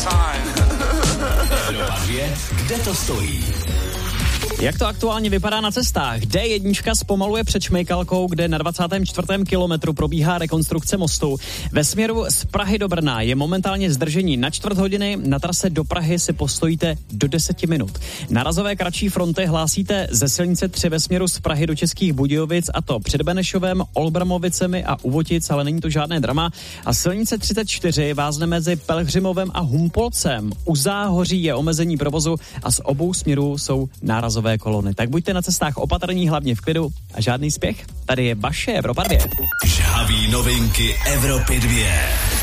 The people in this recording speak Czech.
Evropa 2, kde to stojí? Jak to aktuálně vypadá na cestách? D1 zpomaluje před Šmejkalkou, kde na 24. kilometru probíhá rekonstrukce mostu. Ve směru z Prahy do Brna je momentálně zdržení na 4 hodiny, na trase do Prahy si postojíte do 10 minut. Narazové kratší fronty hlásíte ze silnice 3 ve směru z Prahy do Českých Budějovic, a to před Benešovem, Olbramovicemi a Uvotic, ale není to žádné drama. A silnice 34 vázne mezi Pelhřimovem a Humpolcem. U Záhoří je omezení provozu a z obou směrů jsou nárazové kolony. Tak buďte na cestách opatrní, hlavně v klidu a žádný spěch. Tady je vaše Evropa 2. Žhaví novinky Evropy 2.